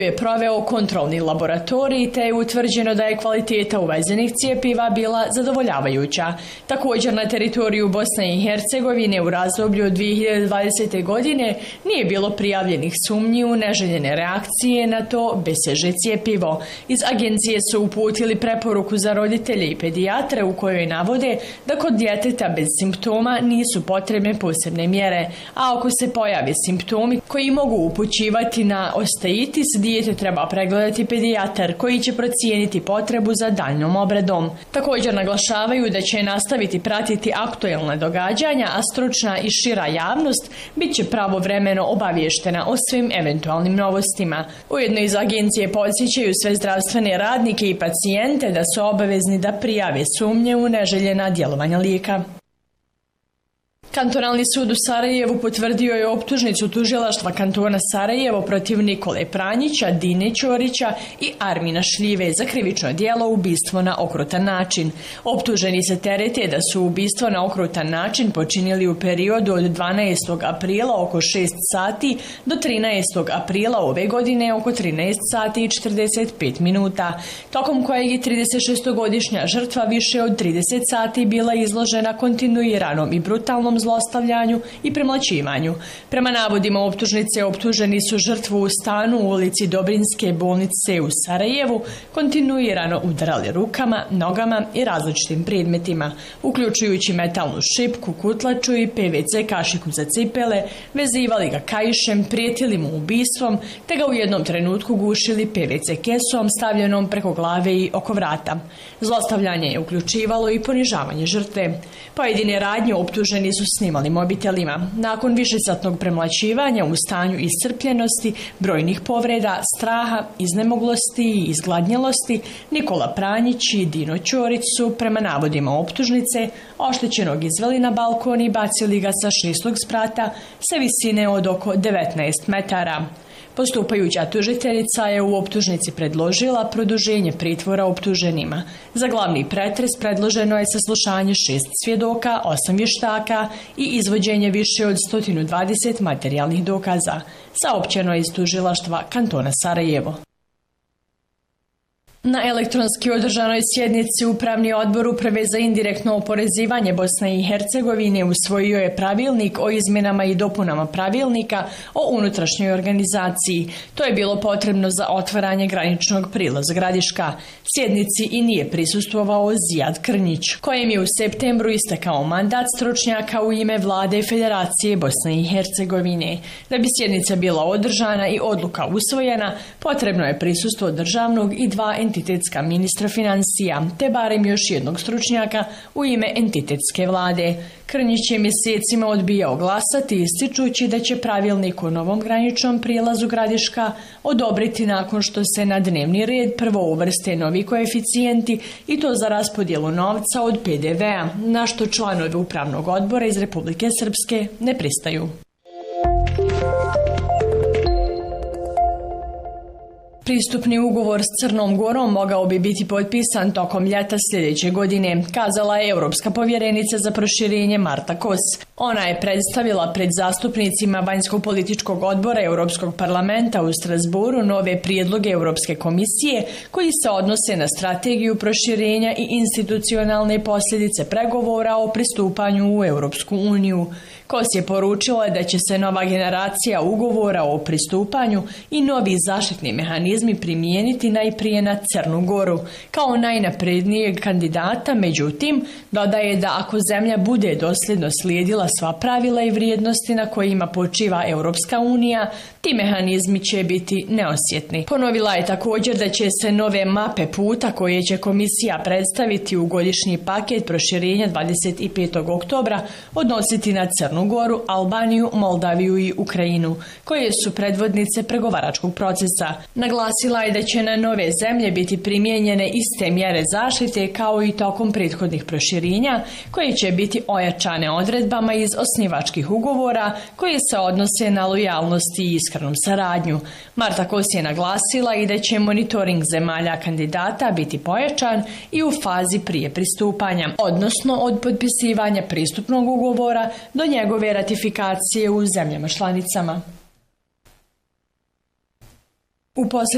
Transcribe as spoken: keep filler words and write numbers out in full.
je proveo kontrolni laboratorij te je utvrđeno da je kvaliteta uvezenih cijepiva bila zadovoljavajuća. Također na teritoriju Bosne i Hercegovine u razdoblju od dvije hiljade dvadesete. godine nije bilo prijavljenih sumnji u neželjene reakcije na to B C G cijepivo. Iz agencije su uputili preporuku za roditelje i pedijatre u kojoj navode da kod djeteta bez simptoma nisu potrebne posebne mjere, a ako se pojave simptomi koji mogu upućivati na osteitis, dijete treba pregledati pedijatar koji će procijeniti potrebu za daljnom obradom. Također naglašavaju da će nastaviti pratiti aktuelna događanja, a stručna i šira javnost bit će pravovremeno obaviještena o svim eventualnim novostima. Ujedno iz agencije podsjećaju sve zdravstvene radnike i pacijente da su obavezni da prijave sumnje u neželjena djelovanja lijeka. Kantonalni sud u Sarajevu potvrdio je optužnicu tužilaštva kantona Sarajevo protiv Nikole Pranjića, Dine Ćorića i Armina Šljive za krivično djelo ubistvo na okrutan način. Optuženi se terete da su ubistvo na okrutan način počinili u periodu od dvanaestog aprila oko šest sati do trinaestog aprila ove godine oko trinaest sati i četrdeset pet minuta, tokom kojeg je tridesetšestogodišnja žrtva više od trideset sati bila izložena kontinuiranom i brutalnom zlostavljanju i premlaćivanju. Prema navodima optužnice, optuženi su žrtvu u stanu u ulici Dobrinske bolnice u Sarajevu kontinuirano udarali rukama, nogama i različitim predmetima, uključujući metalnu šipku, kutlaču i P V C kašiku za cipele, vezivali ga kaišem, prijetili mu ubistvom, te ga u jednom trenutku gušili P V C kesom stavljenom preko glave i oko vrata. Zlostavljanje je uključivalo i ponižavanje žrtve. Pojedine radnje optuženi su snimali mobitelima. Nakon višesatnog premlaćivanja u stanju iscrpljenosti, brojnih povreda, straha, iznemoglosti i izgladnjelosti, Nikola Pranjić i Dino Ćorić su, prema navodima optužnice, oštećenog izveli na balkon i bacili ga sa šestog sprata sa visine od oko devetnaest metara. Postupajuća tužiteljica je u optužnici predložila produženje pritvora optuženima. Za glavni pretres predloženo je saslušanje šest svjedoka, osam vještaka i izvođenje više od sto dvadeset materijalnih dokaza, saopćeno je iz tužilaštva kantona Sarajevo. Na elektronski održanoj sjednici Upravni odbor Uprave za indirektno oporezivanje Bosne i Hercegovine usvojio je pravilnik o izmjenama i dopunama pravilnika o unutrašnjoj organizaciji. To je bilo potrebno za otvaranje graničnog prilaza Gradiška. Sjednici i nije prisustvovao Zijad Krnjić, kojem je u septembru istekao mandat stručnjaka u ime Vlade Federacije Bosne i Hercegovine. Da bi sjednica bila održana i odluka usvojena, potrebno je prisustvo državnog i dva entitetska ministra financija, te barem još jednog stručnjaka u ime entitetske vlade. Krnjić je mjesecima odbijao glasati, ističući da će pravilnik o novom graničnom prijelazu Gradiška odobriti nakon što se na dnevni red prvo uvrste novi koeficijenti i to za raspodjelu novca od P D V-a, na što članovi Upravnog odbora iz Republike Srpske ne pristaju. Pristupni ugovor s Crnom Gorom mogao bi biti potpisan tokom ljeta sljedeće godine, kazala je Europska povjerenica za proširenje Marta Kos. Ona je predstavila pred zastupnicima vanjsko-političkog odbora Europskog parlamenta u Strasbourgu nove prijedloge Europske komisije koji se odnose na strategiju proširenja i institucionalne posljedice pregovora o pristupanju u Europsku uniju. Kos je poručila da će se nova generacija ugovora o pristupanju i novi zaštitni mehanizmi primijeniti najprije na Crnu Goru kao najnaprednijeg kandidata, međutim, dodaje da ako zemlja bude dosljedno slijedila sva pravila i vrijednosti na kojima počiva Europska unija, ti mehanizmi će biti neosjetni. Ponovila je također da će se nove mape puta koje će komisija predstaviti u godišnji paket proširenja dvadeset petog oktobra odnositi na Crnu Goru, Albaniju, Moldaviju i Ukrajinu, koje su predvodnice pregovaračkog procesa. Naglasila je da će na nove zemlje biti primijenjene iste mjere zaštite kao i tokom prethodnih proširenja, koje će biti ojačane odredbama iz osnivačkih ugovora koje se odnose na lojalnost i iskrenu saradnju. Marta Kos je naglasila i da će monitoring zemalja kandidata biti pojačan i u fazi prije pristupanja, odnosno od potpisivanja pristupnog ugovora do njegove ratifikacije u zemljama članicama. U